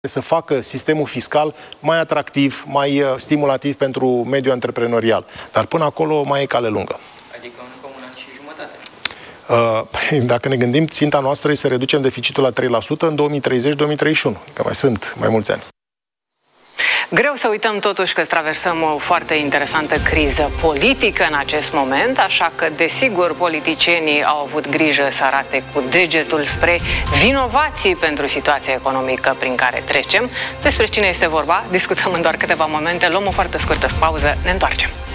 să facă sistemul fiscal mai atractiv, mai stimulativ pentru mediul antreprenorial. Dar până acolo mai e cale lungă. Adică încă un an și jumătate. Dacă ne gândim, ținta noastră este să reducem deficitul la 3% în 2030-2031, că mai sunt mai mulți ani. Greu să uităm totuși că traversăm o foarte interesantă criză politică în acest moment, așa că, desigur, politicienii au avut grijă să arate cu degetul spre vinovații pentru situația economică prin care trecem. Despre cine este vorba, discutăm în doar câteva momente, luăm o foarte scurtă pauză, ne întoarcem.